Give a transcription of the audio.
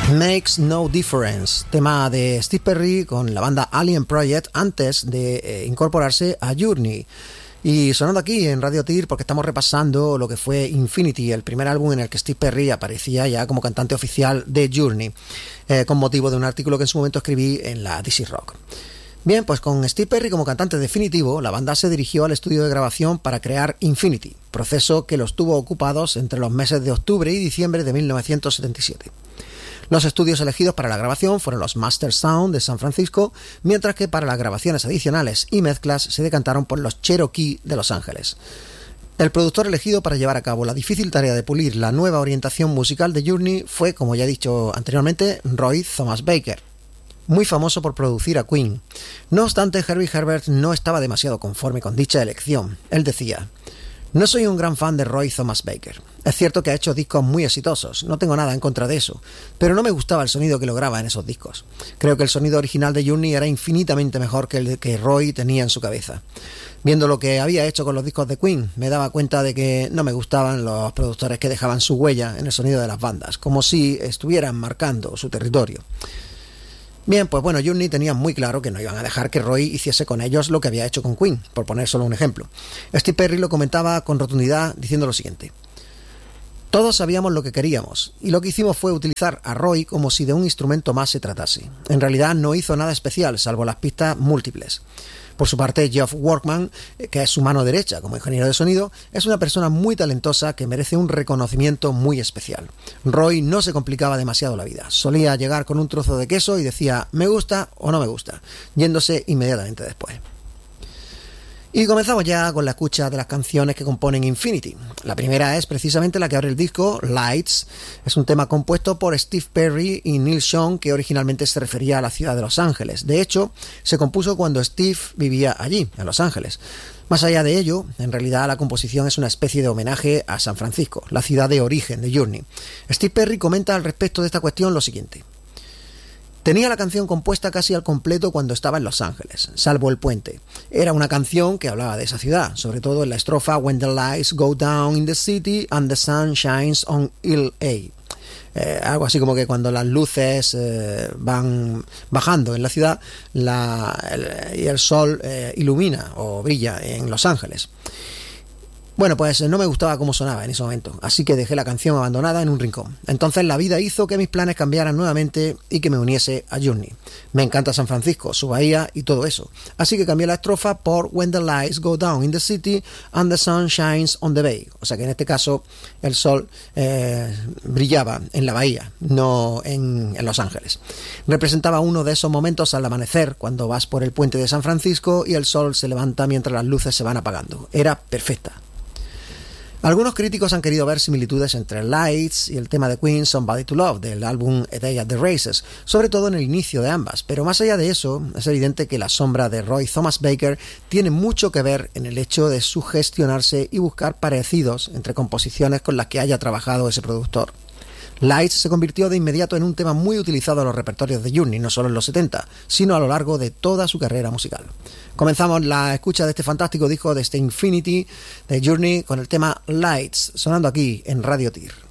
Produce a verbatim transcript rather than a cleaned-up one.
Makes No Difference, tema de Steve Perry con la banda Alien Project antes de eh, incorporarse a Journey. Y sonando aquí en Radio Tir porque estamos repasando lo que fue Infinity, el primer álbum en el que Steve Perry aparecía ya como cantante oficial de Journey, eh, con motivo de un artículo que en su momento escribí en la D C Rock. Bien, pues con Steve Perry como cantante definitivo, la banda se dirigió al estudio de grabación para crear Infinity, proceso que los tuvo ocupados entre los meses de octubre y diciembre de mil novecientos setenta y siete. Los estudios elegidos para la grabación fueron los Master Sound de San Francisco, mientras que para las grabaciones adicionales y mezclas se decantaron por los Cherokee de Los Ángeles. El productor elegido para llevar a cabo la difícil tarea de pulir la nueva orientación musical de Journey fue, como ya he dicho anteriormente, Roy Thomas Baker, muy famoso por producir a Queen. No obstante, Herbie Herbert no estaba demasiado conforme con dicha elección. Él decía: "No soy un gran fan de Roy Thomas Baker. Es cierto que ha hecho discos muy exitosos, no tengo nada en contra de eso, pero no me gustaba el sonido que lograba en esos discos. Creo que el sonido original de Journey era infinitamente mejor que el que Roy tenía en su cabeza. Viendo lo que había hecho con los discos de Queen, me daba cuenta de que no me gustaban los productores que dejaban su huella en el sonido de las bandas, como si estuvieran marcando su territorio". Bien, pues bueno, Journey tenía muy claro que no iban a dejar que Roy hiciese con ellos lo que había hecho con Queen, por poner solo un ejemplo. Steve Perry lo comentaba con rotundidad diciendo lo siguiente: "Todos sabíamos lo que queríamos, y lo que hicimos fue utilizar a Roy como si de un instrumento más se tratase. En realidad no hizo nada especial, salvo las pistas múltiples. Por su parte, Geoff Workman, que es su mano derecha como ingeniero de sonido, es una persona muy talentosa que merece un reconocimiento muy especial. Roy no se complicaba demasiado la vida. Solía llegar con un trozo de queso y decía 'me gusta' o 'no me gusta', yéndose inmediatamente después". Y comenzamos ya con la escucha de las canciones que componen Infinity. La primera es precisamente la que abre el disco, Lights. Es un tema compuesto por Steve Perry y Neil Schon, que originalmente se refería a la ciudad de Los Ángeles. De hecho, se compuso cuando Steve vivía allí, en Los Ángeles. Más allá de ello, en realidad la composición es una especie de homenaje a San Francisco, la ciudad de origen de Journey. Steve Perry comenta al respecto de esta cuestión lo siguiente: "Tenía la canción compuesta casi al completo cuando estaba en Los Ángeles, salvo el puente. Era una canción que hablaba de esa ciudad, sobre todo en la estrofa When the lights go down in the city and the sun shines on L A Eh, algo así como que cuando las luces eh, van bajando en la ciudad la, el, y el sol eh, ilumina o brilla en Los Ángeles. Bueno, pues no me gustaba cómo sonaba en ese momento, así que dejé la canción abandonada en un rincón. Entonces la vida hizo que mis planes cambiaran nuevamente y que me uniese a Journey. Me encanta San Francisco, su bahía y todo eso. Así que cambié la estrofa por When the lights go down in the city and the sun shines on the bay. O sea que en este caso el sol eh, brillaba en la bahía, no en, en Los Ángeles. Representaba uno de esos momentos al amanecer, cuando vas por el puente de San Francisco y el sol se levanta mientras las luces se van apagando. Era perfecta. Algunos críticos han querido ver similitudes entre Lights y el tema de Queen Somebody to Love del álbum A Day at the Races, sobre todo en el inicio de ambas, pero más allá de eso es evidente que la sombra de Roy Thomas Baker tiene mucho que ver en el hecho de sugestionarse y buscar parecidos entre composiciones con las que haya trabajado ese productor. Lights se convirtió de inmediato en un tema muy utilizado en los repertorios de Journey, no solo en los setenta, sino a lo largo de toda su carrera musical. Comenzamos la escucha de este fantástico disco de este Infinity de Journey con el tema Lights, sonando aquí en Radio Tir.